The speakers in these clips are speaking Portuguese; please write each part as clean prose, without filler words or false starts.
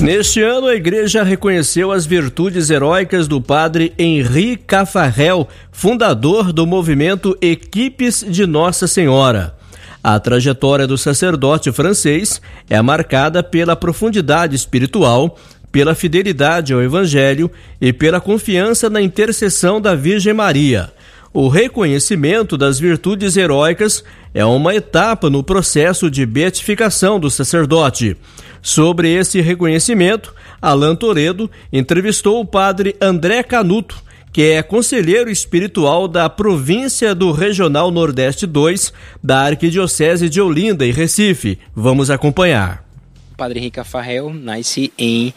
Neste ano, a igreja reconheceu as virtudes heróicas do padre Henri Caffarel, fundador do movimento Equipes de Nossa Senhora. A trajetória do sacerdote francês é marcada pela profundidade espiritual, pela fidelidade ao Evangelho e pela confiança na intercessão da Virgem Maria. O reconhecimento das virtudes heróicas é uma etapa no processo de beatificação do sacerdote. Sobre esse reconhecimento, Alain Toledo entrevistou o padre André Canuto, que é conselheiro espiritual da província do Regional Nordeste 2, da Arquidiocese de Olinda e Recife. Vamos acompanhar. O padre Henri Caffarel nasce em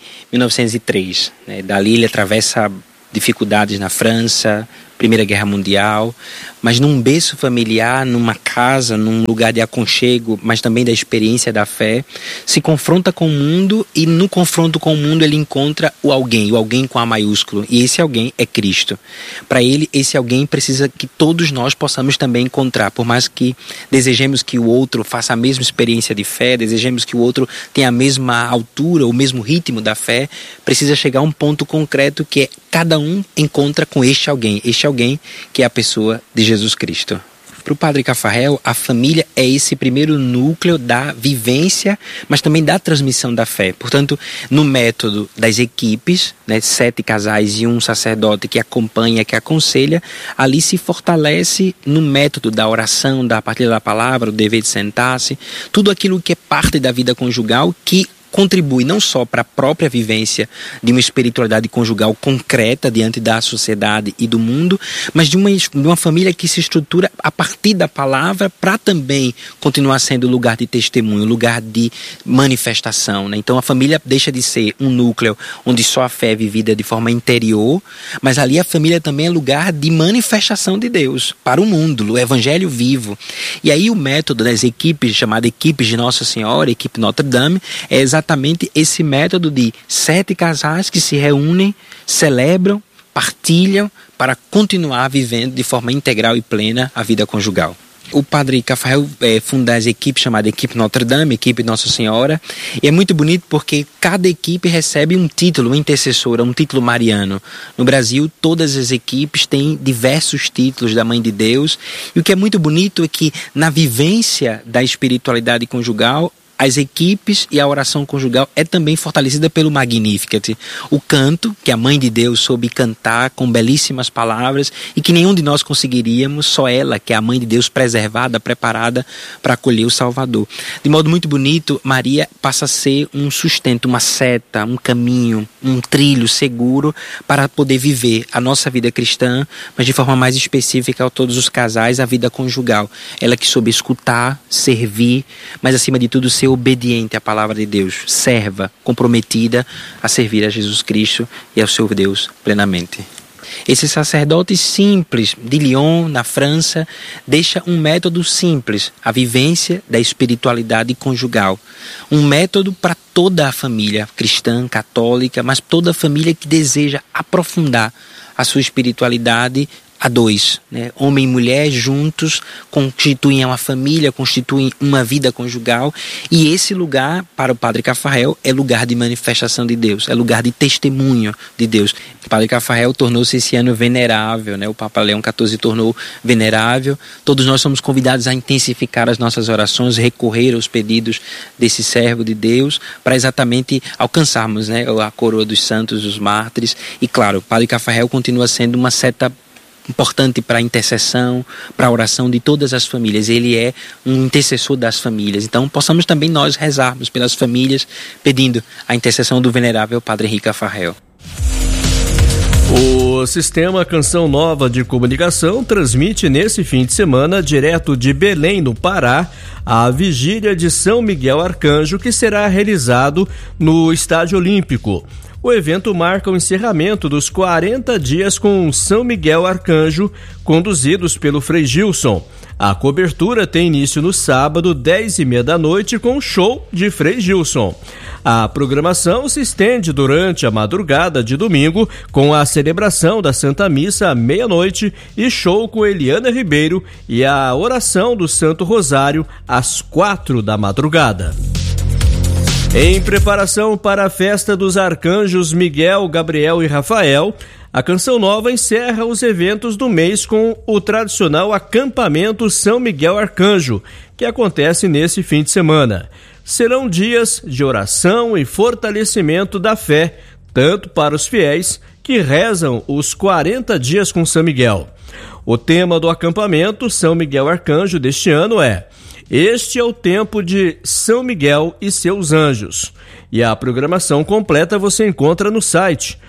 1903. Dali ele atravessa dificuldades na França, Primeira Guerra Mundial, mas num berço familiar, numa casa, num lugar de aconchego, mas também da experiência da fé, se confronta com o mundo e no confronto com o mundo ele encontra o alguém com A maiúsculo, e esse alguém é Cristo. Para ele, esse alguém precisa que todos nós possamos também encontrar, por mais que desejemos que o outro faça a mesma experiência de fé, desejemos que o outro tenha a mesma altura, o mesmo ritmo da fé, precisa chegar a um ponto concreto que é cada um encontra com este alguém que é a pessoa de Jesus Cristo. Para o padre Caffarel, a família é esse primeiro núcleo da vivência, mas também da transmissão da fé. Portanto, no método das equipes, 7 casais e um sacerdote que acompanha, que aconselha, ali se fortalece no método da oração, da partilha da palavra, o dever de sentar-se, tudo aquilo que é parte da vida conjugal que contribui não só para a própria vivência de uma espiritualidade conjugal concreta diante da sociedade e do mundo, mas de uma família que se estrutura a partir da palavra para também continuar sendo lugar de testemunho, lugar de manifestação. Então a família deixa de ser um núcleo onde só a fé é vivida de forma interior, mas ali a família também é lugar de manifestação de Deus para o mundo, o Evangelho vivo. E aí o método das equipes, chamada Equipes de Nossa Senhora, Equipe Notre Dame, é exatamente esse método de 7 casais que se reúnem, celebram, partilham para continuar vivendo de forma integral e plena a vida conjugal. O padre Caffarel funda as equipes chamadas Equipe Notre Dame, Equipe Nossa Senhora, e é muito bonito porque cada equipe recebe um título, uma intercessora, um título mariano. No Brasil, todas as equipes têm diversos títulos da Mãe de Deus, e o que é muito bonito é que na vivência da espiritualidade conjugal, as equipes e a oração conjugal é também fortalecida pelo Magnificat. O canto, que a Mãe de Deus soube cantar com belíssimas palavras e que nenhum de nós conseguiríamos, só ela, que é a Mãe de Deus preservada, preparada para acolher o Salvador. De modo muito bonito, Maria passa a ser um sustento, uma seta, um caminho, um trilho seguro para poder viver a nossa vida cristã, mas de forma mais específica a todos os casais, a vida conjugal. Ela que soube escutar, servir, mas acima de tudo ser obediente à palavra de Deus, serva, comprometida a servir a Jesus Cristo e ao seu Deus plenamente. Esse sacerdote simples de Lyon, na França, deixa um método simples, a vivência da espiritualidade conjugal. Um método para toda a família cristã, católica, mas toda a família que deseja aprofundar a sua espiritualidade a dois, homem e mulher juntos constituem uma família, constituem uma vida conjugal, e esse lugar para o padre Caffarel é lugar de manifestação de Deus, é lugar de testemunho de Deus. O padre Caffarel tornou-se esse ano venerável, o Papa Leão XIV tornou venerável. Todos nós somos convidados a intensificar as nossas orações, recorrer aos pedidos desse servo de Deus para exatamente alcançarmos a coroa dos santos, dos mártires. E claro, o padre Caffarel continua sendo uma seta importante para a intercessão, para a oração de todas as famílias. Ele é um intercessor das famílias. Então, possamos também nós rezarmos pelas famílias, pedindo a intercessão do venerável Padre Henri Caffarel. O Sistema Canção Nova de Comunicação transmite nesse fim de semana, direto de Belém, no Pará, a vigília de São Miguel Arcanjo, que será realizado no Estádio Olímpico. O evento marca o encerramento dos 40 dias com São Miguel Arcanjo, conduzidos pelo Frei Gilson. A cobertura tem início no sábado, 10h30 da noite, com show de Frei Gilson. A programação se estende durante a madrugada de domingo, com a celebração da Santa Missa à meia-noite e show com Eliana Ribeiro e a oração do Santo Rosário às 4 da madrugada. Em preparação para a festa dos arcanjos Miguel, Gabriel e Rafael, a Canção Nova encerra os eventos do mês com o tradicional acampamento São Miguel Arcanjo, que acontece nesse fim de semana. Serão dias de oração e fortalecimento da fé, tanto para os fiéis que rezam os 40 dias com São Miguel. O tema do acampamento São Miguel Arcanjo deste ano é: este é o tempo de São Miguel e seus anjos. E a programação completa você encontra no site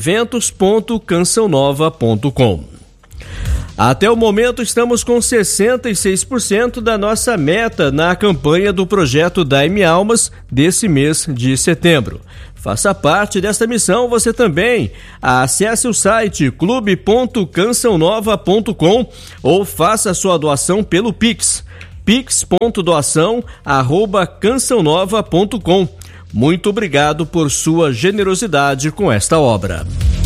eventos.cançãonova.com. Até o momento estamos com 66% da nossa meta na campanha do projeto Dai-me Almas desse mês de setembro. Faça parte desta missão você também. Acesse o site clube.cançãonova.com ou faça sua doação pelo Pix. pix.doação@cançãonova.com. Muito obrigado por sua generosidade com esta obra.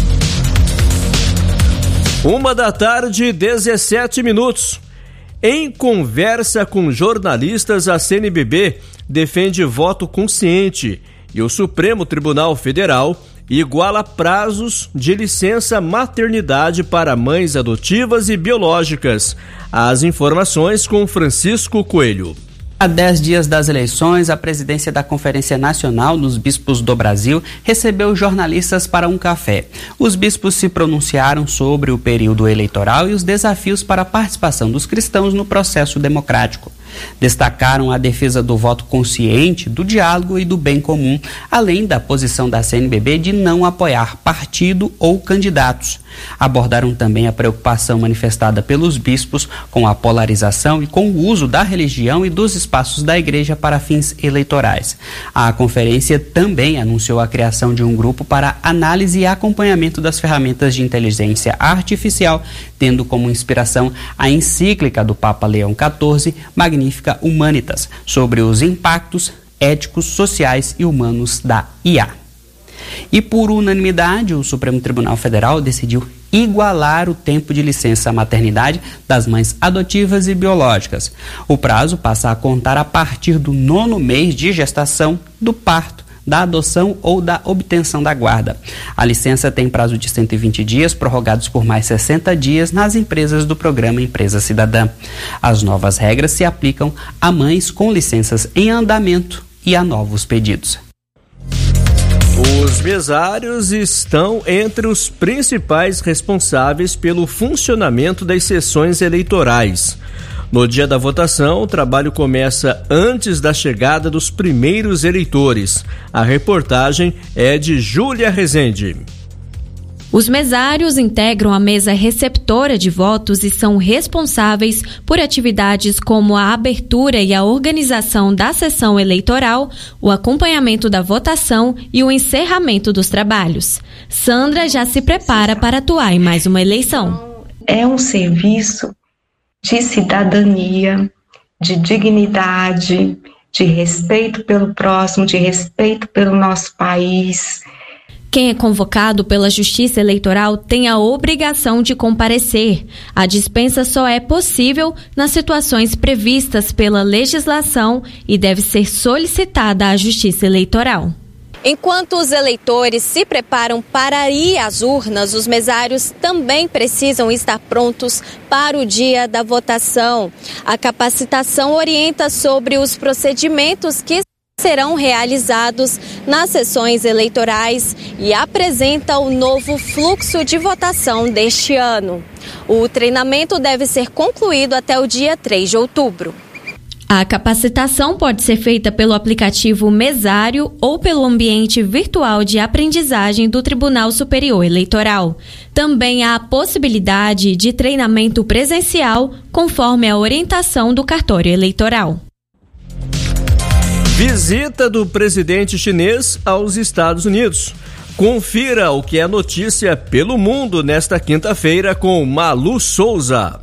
1h17. Em conversa com jornalistas, a CNBB defende voto consciente e o Supremo Tribunal Federal iguala prazos de licença maternidade para mães adotivas e biológicas. As informações com Francisco Coelho. Há 10 dias das eleições, a presidência da Conferência Nacional dos Bispos do Brasil recebeu jornalistas para um café. Os bispos se pronunciaram sobre o período eleitoral e os desafios para a participação dos cristãos no processo democrático. Destacaram a defesa do voto consciente, do diálogo e do bem comum, além da posição da CNBB de não apoiar partido ou candidatos. Abordaram também a preocupação manifestada pelos bispos com a polarização e com o uso da religião e dos espaços da igreja para fins eleitorais. A conferência também anunciou a criação de um grupo para análise e acompanhamento das ferramentas de inteligência artificial, tendo como inspiração a encíclica do Papa Leão XIV, Magnificat Humanitas, sobre os impactos éticos, sociais e humanos da IA. E por unanimidade, o Supremo Tribunal Federal decidiu igualar o tempo de licença maternidade das mães adotivas e biológicas. O prazo passa a contar a partir do 9º mês de gestação, do parto, da adoção ou da obtenção da guarda. A licença tem prazo de 120 dias, prorrogados por mais 60 dias nas empresas do programa Empresa Cidadã. As novas regras se aplicam a mães com licenças em andamento e a novos pedidos. Os mesários estão entre os principais responsáveis pelo funcionamento das sessões eleitorais. No dia da votação, o trabalho começa antes da chegada dos primeiros eleitores. A reportagem é de Júlia Rezende. Os mesários integram a mesa receptora de votos e são responsáveis por atividades como a abertura e a organização da sessão eleitoral, o acompanhamento da votação e o encerramento dos trabalhos. Sandra já se prepara para atuar em mais uma eleição. É um serviço de cidadania, de dignidade, de respeito pelo próximo, de respeito pelo nosso país. Quem é convocado pela Justiça Eleitoral tem a obrigação de comparecer. A dispensa só é possível nas situações previstas pela legislação e deve ser solicitada à Justiça Eleitoral. Enquanto os eleitores se preparam para ir às urnas, os mesários também precisam estar prontos para o dia da votação. A capacitação orienta sobre os procedimentos que serão realizados nas sessões eleitorais e apresenta o novo fluxo de votação deste ano. O treinamento deve ser concluído até o dia 3 de outubro. A capacitação pode ser feita pelo aplicativo Mesário ou pelo ambiente virtual de aprendizagem do Tribunal Superior Eleitoral. Também há a possibilidade de treinamento presencial, conforme a orientação do cartório eleitoral. Visita do presidente chinês aos Estados Unidos. Confira o que é notícia pelo mundo nesta quinta-feira com Malu Souza.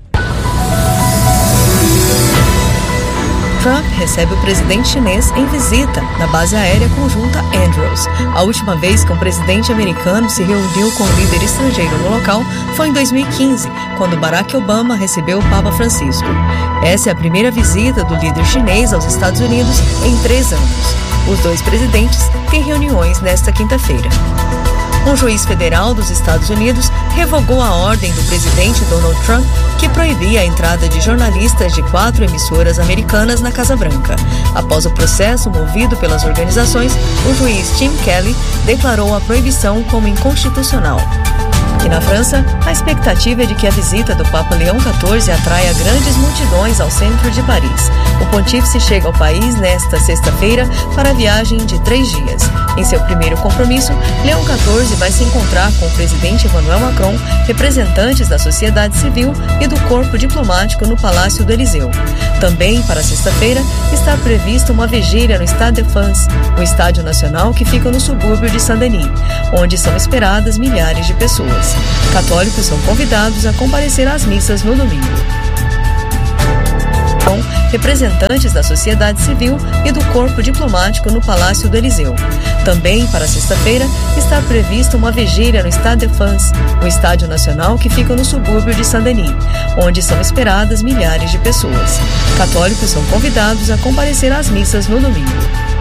Trump recebe o presidente chinês em visita na base aérea conjunta Andrews. A última vez que um presidente americano se reuniu com um líder estrangeiro no local foi em 2015, quando Barack Obama recebeu o Papa Francisco. Essa é a primeira visita do líder chinês aos Estados Unidos em 3 anos. Os dois presidentes têm reuniões nesta quinta-feira. Um juiz federal dos Estados Unidos revogou a ordem do presidente Donald Trump que proibia a entrada de jornalistas de 4 emissoras americanas na Casa Branca. Após o processo movido pelas organizações, o juiz Tim Kelly declarou a proibição como inconstitucional. E na França, a expectativa é de que a visita do Papa Leão XIV atraia grandes multidões ao centro de Paris. O pontífice chega ao país nesta sexta-feira para a viagem de 3 dias. Em seu primeiro compromisso, Leão XIV vai se encontrar com o presidente Emmanuel Macron, representantes da sociedade civil e do corpo diplomático no Palácio do Eliseu. Também para sexta-feira está prevista uma vigília no Stade de France, o estádio nacional que fica no subúrbio de Saint-Denis, onde são esperadas milhares de pessoas. Católicos são convidados a comparecer às missas no domingo. Representantes da sociedade civil e do corpo diplomático no Palácio do Eliseu. Também para sexta-feira está prevista uma vigília no Stade de France, o estádio nacional que fica no subúrbio de Saint-Denis, onde são esperadas milhares de pessoas. Católicos são convidados a comparecer às missas no domingo.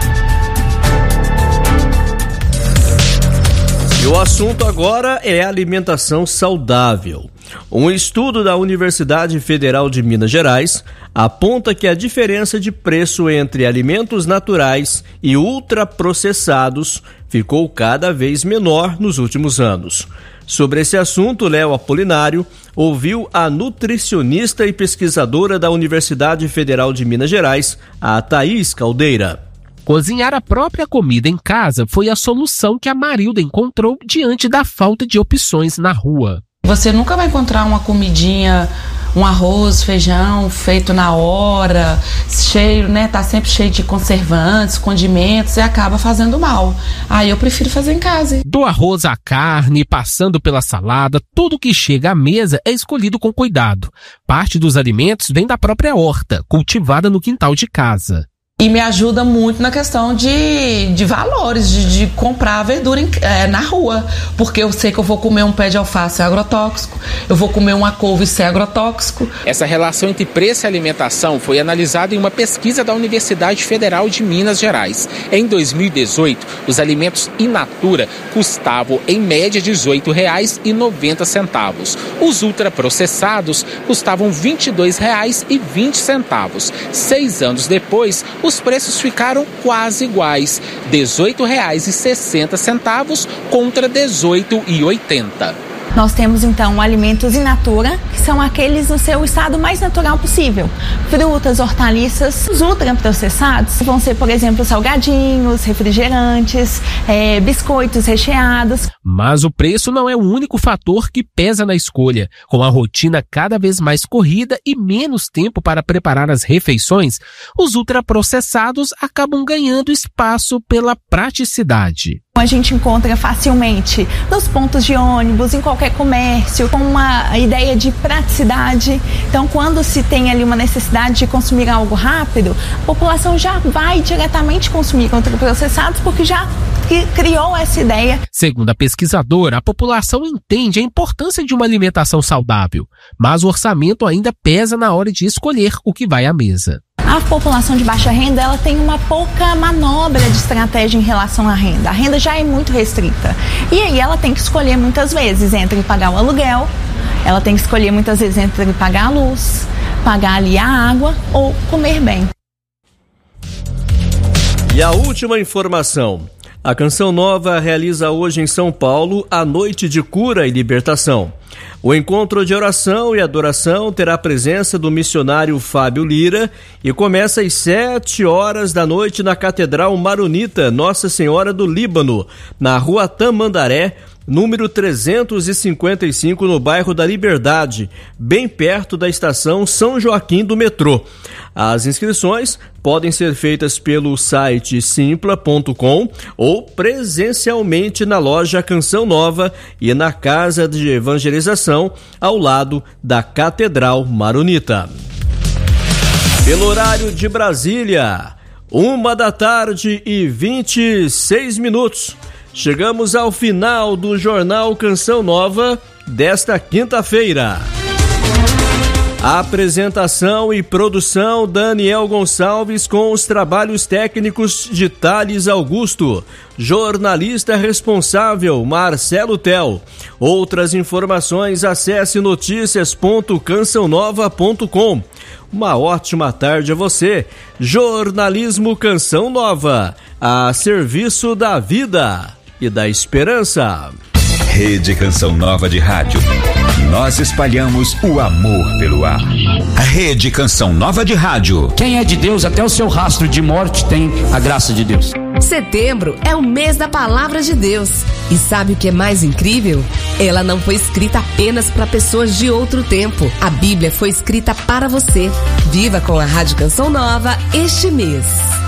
E o assunto agora é alimentação saudável. Um estudo da Universidade Federal de Minas Gerais aponta que a diferença de preço entre alimentos naturais e ultraprocessados ficou cada vez menor nos últimos anos. Sobre esse assunto, Léo Apolinário ouviu a nutricionista e pesquisadora da Universidade Federal de Minas Gerais, a Thaís Caldeira. Cozinhar a própria comida em casa foi a solução que a Marilda encontrou diante da falta de opções na rua. Você nunca vai encontrar uma comidinha, um arroz, feijão feito na hora, cheio, né? Tá sempre cheio de conservantes, condimentos e acaba fazendo mal. Aí eu prefiro fazer em casa. Do arroz à carne, passando pela salada, tudo que chega à mesa é escolhido com cuidado. Parte dos alimentos vem da própria horta, cultivada no quintal de casa. E me ajuda muito na questão de valores, de comprar a verdura na rua. Porque eu sei que eu vou comer um pé de alface agrotóxico, eu vou comer uma couve agrotóxico. Essa relação entre preço e alimentação foi analisada em uma pesquisa da Universidade Federal de Minas Gerais. Em 2018, os alimentos in natura custavam em média R$ 18,90. Os ultraprocessados custavam R$ 22,20. 6 anos depois, os preços ficaram quase iguais, R$ 18,60 contra R$ 18,80. Nós temos então alimentos in natura, que são aqueles no seu estado mais natural possível. Frutas, hortaliças. Os ultraprocessados vão ser, por exemplo, salgadinhos, refrigerantes, biscoitos recheados. Mas o preço não é o único fator que pesa na escolha. Com a rotina cada vez mais corrida e menos tempo para preparar as refeições, os ultraprocessados acabam ganhando espaço pela praticidade. A gente encontra facilmente nos pontos de ônibus, em qualquer comércio, com uma ideia de praticidade. Então, quando se tem ali uma necessidade de consumir algo rápido, a população já vai diretamente consumir ultraprocessados porque já criou essa ideia. Segundo a pesquisadora, a população entende a importância de uma alimentação saudável, mas o orçamento ainda pesa na hora de escolher o que vai à mesa. A população de baixa renda, ela tem uma pouca manobra de estratégia em relação à renda. A renda já é muito restrita. E aí ela tem que escolher muitas vezes entre pagar o aluguel, ela tem que escolher muitas vezes entre pagar a luz, pagar ali a água ou comer bem. E a última informação. A Canção Nova realiza hoje em São Paulo a Noite de Cura e Libertação. O encontro de oração e adoração terá a presença do missionário Fábio Lira e começa às 7h da noite na Catedral Maronita Nossa Senhora do Líbano, na Rua Tamandaré, número 355, no bairro da Liberdade, bem perto da estação São Joaquim do metrô. As inscrições podem ser feitas pelo site simpla.com ou presencialmente na loja Canção Nova e na Casa de Evangelização, ao lado da Catedral Maronita. Pelo horário de Brasília, 1h26. Chegamos ao final do Jornal Canção Nova desta quinta-feira. Apresentação e produção Daniel Gonçalves, com os trabalhos técnicos de Thales Augusto. Jornalista responsável Marcelo Tel. Outras informações, acesse noticias.cançãonova.com. Uma ótima tarde a você. Jornalismo Canção Nova, a serviço da vida e da esperança. Rede Canção Nova de Rádio. Nós espalhamos o amor pelo ar. Rede Canção Nova de Rádio. Quem é de Deus, até o seu rastro de morte tem a graça de Deus. Setembro é o mês da Palavra de Deus. E sabe o que é mais incrível? Ela não foi escrita apenas para pessoas de outro tempo. A Bíblia foi escrita para você. Viva com a Rádio Canção Nova este mês.